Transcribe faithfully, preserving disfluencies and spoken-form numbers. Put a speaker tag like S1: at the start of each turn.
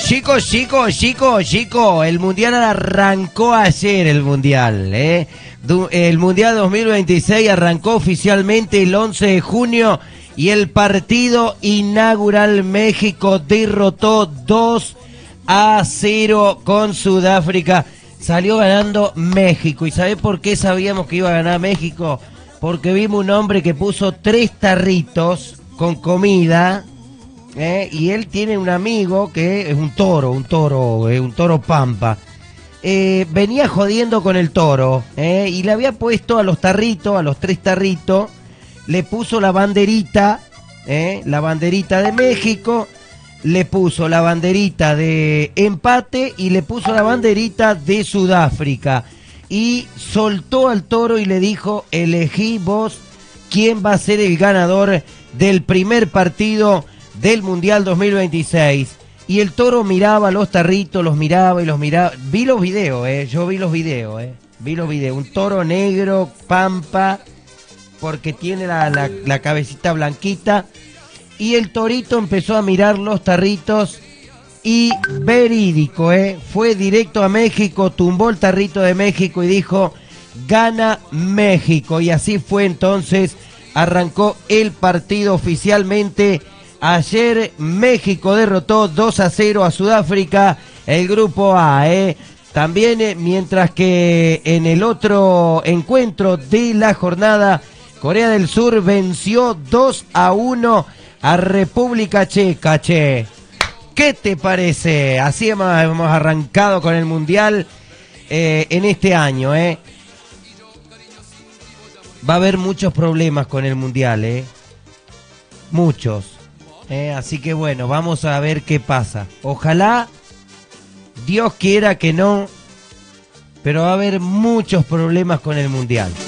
S1: Chicos, chicos, chicos, chicos, el Mundial arrancó ayer, el Mundial, ¿eh? El Mundial dos mil veintiséis arrancó oficialmente el once de junio y el partido inaugural México derrotó dos a cero con Sudáfrica. Salió ganando México. ¿Y sabe por qué sabíamos que iba a ganar México? Porque vimos un hombre que puso tres tarritos con comida. ¿Eh? Y él tiene un amigo que es un toro, un toro, eh, un toro pampa. Eh, venía jodiendo con el toro, ¿eh? Y le había puesto a los tarritos, a los tres tarritos, le puso la banderita, ¿eh? La banderita de México, le puso la banderita de empate y le puso la banderita de Sudáfrica. Y soltó al toro y le dijo, elegí vos quién va a ser el ganador del primer partido del Mundial dos mil veintiséis. Y el toro miraba los tarritos, los miraba y los miraba. Vi los videos, eh, yo vi los videos, eh. Vi los videos. Un toro negro, pampa, porque tiene la, la, la cabecita blanquita. Y el torito empezó a mirar los tarritos y verídico, eh. Fue directo a México, tumbó el tarrito de México y dijo, gana México. Y así fue entonces, arrancó el partido oficialmente. Ayer México derrotó dos a cero a Sudáfrica, el grupo A, ¿eh? También, eh, mientras que en el otro encuentro de la jornada, Corea del Sur venció dos a uno a República Checa, che. ¿Qué te parece? Así hemos, hemos arrancado con el Mundial eh, en este año, ¿eh? Va a haber muchos problemas con el Mundial, ¿eh? Muchos. Eh, así que bueno, vamos a ver qué pasa. Ojalá Dios quiera que no, pero va a haber muchos problemas con el Mundial.